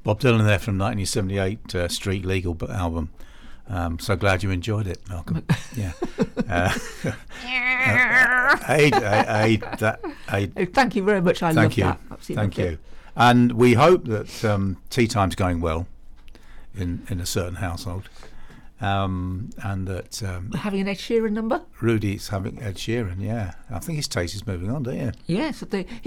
Bob Dylan there from 1978 Street Legal album. So glad you enjoyed it, Malcolm. Yeah. Thank you very much. I love that. Absolutely. Thank you. And we hope that tea time's going well in a certain household. And that having an Ed Sheeran number. Rudy's having Ed Sheeran, yeah. I think his taste is moving on, don't you? Yes,